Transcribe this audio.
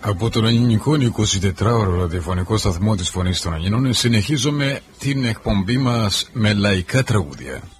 Από τον ελληνικό 24ωρο ραδιοφωνικό σταθμό της Φωνής των Ελλήνων συνεχίζουμε την εκπομπή μας με λαϊκά τραγούδια.